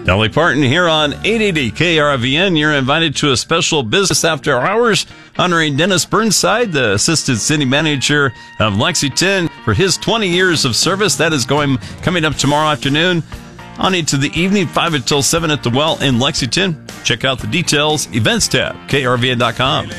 Dolly Parton here on 880 KRVN. You're invited to a special business after hours honoring Dennis Burnside, the Assistant City Manager of Lexington, for his 20 years of service. That is coming up tomorrow afternoon on into the evening, 5 until 7 at the Well in Lexington. Check out the details, events tab, krvn.com.